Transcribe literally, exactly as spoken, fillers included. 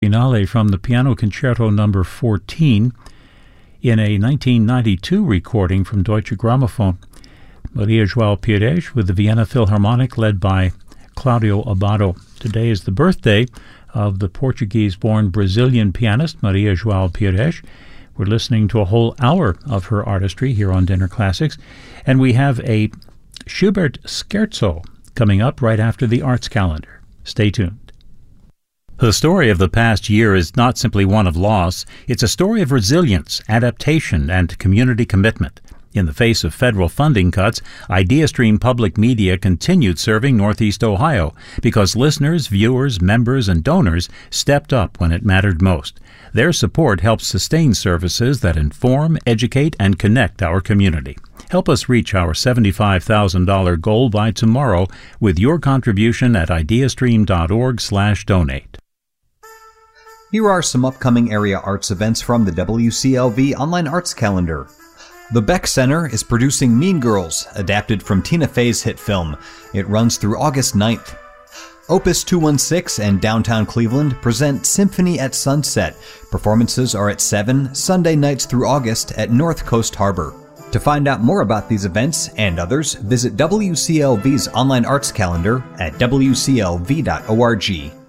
Finale from the Piano Concerto number fourteen in a nineteen ninety-two recording from Deutsche Grammophon. Maria João Pires with the Vienna Philharmonic led by Claudio Abbado. Today is the birthday of the Portuguese-born Brazilian pianist Maria João Pires. We're listening to a whole hour of her artistry here on Dinner Classics, and we have a Schubert Scherzo coming up right after the Arts Calendar. Stay tuned. The story of the past year is not simply one of loss. It's a story of resilience, adaptation, and community commitment. In the face of federal funding cuts, IdeaStream Public Media continued serving Northeast Ohio because listeners, viewers, members, and donors stepped up when it mattered most. Their support helps sustain services that inform, educate, and connect our community. Help us reach our seventy-five thousand dollars goal by tomorrow with your contribution at ideastream.org slash donate. Here are some upcoming area arts events from the W C L V Online Arts Calendar. The Beck Center is producing Mean Girls, adapted from Tina Fey's hit film. It runs through August ninth. Opus two one six and Downtown Cleveland present Symphony at Sunset. Performances are at seven, Sunday nights through August at North Coast Harbor. To find out more about these events and others, visit W C L V's online arts calendar at w c l v dot org.